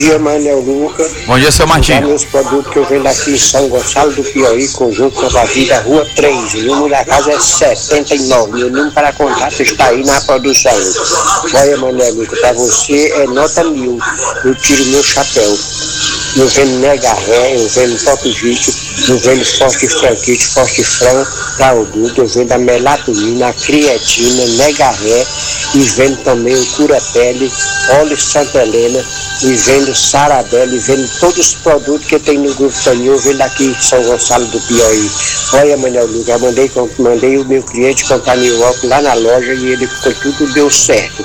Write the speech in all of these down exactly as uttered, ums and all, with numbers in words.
Bom dia, Manuel Luca. Bom dia, seu Martinho. Meus produtos que eu vendo aqui em São Gonçalo do Piauí, conjunto Nova Vida, Rua três. O número da casa é setenta e nove. Meu número para contato está aí na produção. Olha, Manuel Luca, para você é nota mil. Eu tiro meu chapéu. Eu vendo Mega Ré, eu vendo Top Vídeo, eu vendo Forte Franquite, Forte Fran, Clauduto, eu vendo a melatonina, a creatina, Mega Ré, e vendo também o Cura Pele, óleo Santa Helena, e vendo Sarabella, e vendo todos os produtos que tem no Grupo Tanil, eu vendo aqui em São Gonçalo do Piauí. Olha, Manuel Luca, eu mandei, mandei o meu cliente comprar meu óculos lá na loja e ele ficou tudo deu certo.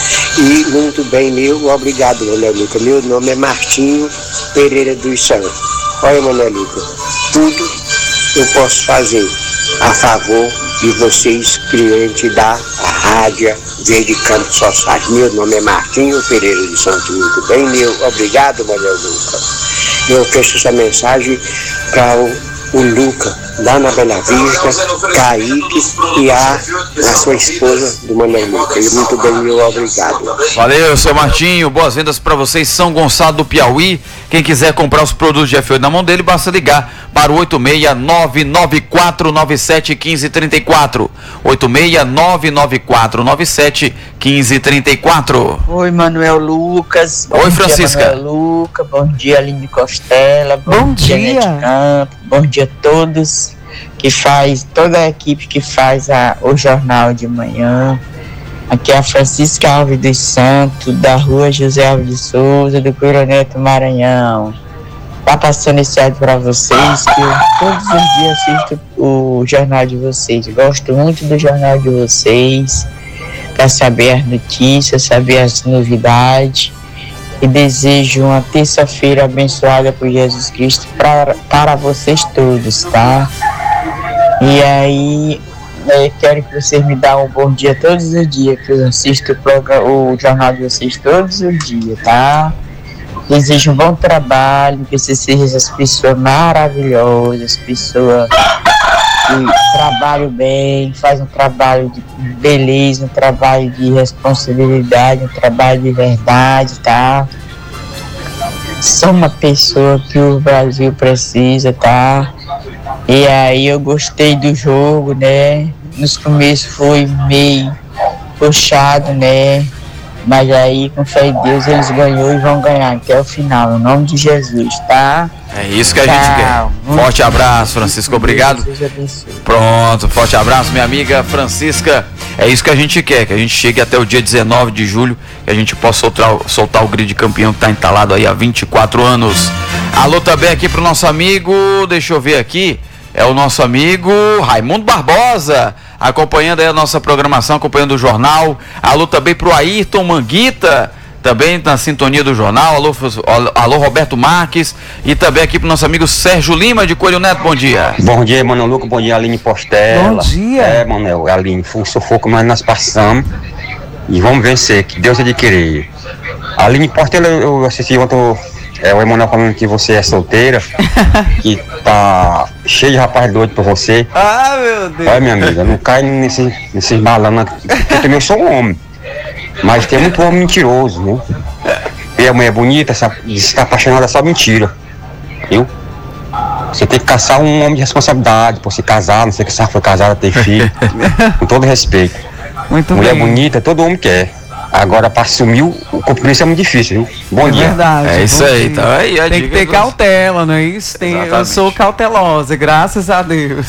E muito bem, meu, obrigado, Manuel Luca. Meu nome é Martinho Pereira dos Santos. Olha, Manuel Luca, tudo eu posso fazer a favor de vocês, clientes da Rádio Verde Campo Society. Meu nome é Martinho Pereira dos Santos. Muito bem, meu, obrigado, Manuel Luca. Eu fecho essa mensagem para o o Luca, lá na Bela Vista, Kaique e a, a sua esposa do Manuel Luca. E muito bem, meu obrigado. Valeu, seu Martinho, boas vendas para vocês, São Gonçalo do Piauí. Quem quiser comprar os produtos de F oito na mão dele, basta ligar para o oito seis nove nove quatro nove sete um cinco três quatro. oito seis nove nove quatro nove sete um cinco três quatro. Oi, Manuel Lucas. Oi, Francisca. Dia, Manuel Luca. Bom dia, Aline Costela. Bom, bom dia, dia. Nete Campo. Bom dia a todos que faz, toda a equipe que faz a, o Jornal de Manhã. Aqui é a Francisca Alves dos Santos, da rua José Alves de Souza, do Coroneto Maranhão. Tá passando esse áudio para vocês, que eu todos os dias assisto o jornal de vocês. Gosto muito do jornal de vocês, para saber as notícias, saber as novidades. E desejo uma terça-feira abençoada por Jesus Cristo pra, para vocês todos, tá? E aí, eu quero que vocês me dêem um bom dia todos os dias, que eu assisto o, programa, o jornal de vocês todos os dias, tá? Desejo um bom trabalho, que vocês sejam as pessoas maravilhosas, pessoas que trabalham bem, fazem um trabalho de beleza, um trabalho de responsabilidade, um trabalho de verdade, tá? São uma pessoa que o Brasil precisa, tá? E aí eu gostei do jogo, né? Nos começos foi meio puxado, né? Mas aí, com fé em Deus, eles ganhou e vão ganhar até o final, em nome de Jesus, tá? É isso que a Tchau. gente quer. Forte abraço, Francisco, obrigado. Pronto, forte abraço, minha amiga Francisca. É isso que a gente quer, que a gente chegue até o dia dezenove de julho, que a gente possa soltar, soltar o grid campeão que está entalado aí há vinte e quatro anos. Alô também aqui pro nosso amigo, deixa eu ver aqui, é o nosso amigo Raimundo Barbosa, acompanhando aí a nossa programação, acompanhando o jornal. Alô também pro Ayrton Manguita, também na sintonia do jornal. Alô, alô Roberto Marques, e também aqui pro nosso amigo Sérgio Lima de Coelho Neto. Bom dia. Bom dia, Manuel Luca. Bom dia, Aline Postela. Bom dia. É, Manuel, Aline, foi um sufoco, mas nós passamos e vamos vencer, que Deus é de querer. Aline Postela, eu assisti ontem é, o Emanuel falando que você é solteira, que tá cheio de rapaz doido por você. Ah, meu Deus. Olha, minha amiga, não cai nesse, nesses balão, porque eu também sou um homem. Mas tem muito homem mentiroso, né? E a mulher bonita, diz que tá apaixonada, é só mentira, viu? Você tem que caçar um homem de responsabilidade, por se casar, não sei que se foi casada, ter filho, com todo respeito. Muito mulher bem. bonita, todo homem quer. Agora, para assumir o compromisso é muito difícil, viu? Bom é dia. Verdade, é isso aí, então aí a tem que ter dos... cautela, não é isso? Tem, eu sou cautelosa, graças a Deus.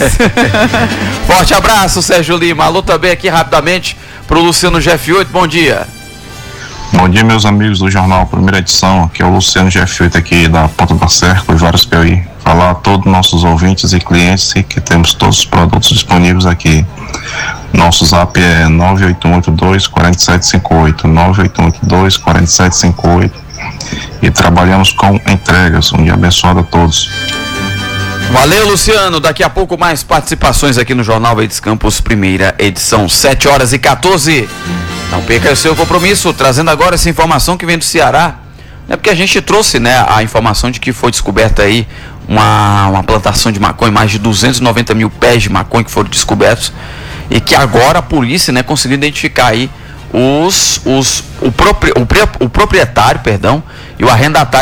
Forte abraço, Sérgio Lima. Alô também aqui rapidamente pro Luciano G F oito, bom dia. Bom dia, meus amigos do jornal Primeira Edição, aqui é o Luciano G F oito aqui da Ponta da Serra, com vários Piauí. Falar a todos os nossos ouvintes e clientes que temos todos os produtos disponíveis aqui. Nosso zap é nove oito oito dois quatro sete cinco oito, nove oito oito dois quatro sete cinco oito, e trabalhamos com entregas. Um dia abençoado a todos. Valeu, Luciano. Daqui a pouco mais participações aqui no Jornal Verdes Campos, primeira edição, sete horas e quatorze. Não perca o seu compromisso, trazendo agora essa informação que vem do Ceará. É porque a gente trouxe, né, a informação de que foi descoberta aí uma, uma plantação de maconha, mais de duzentos e noventa mil pés de maconha que foram descobertos, e que agora a polícia, né, conseguiu identificar aí os, os, o, propri, o, o proprietário, perdão, e o arrendatário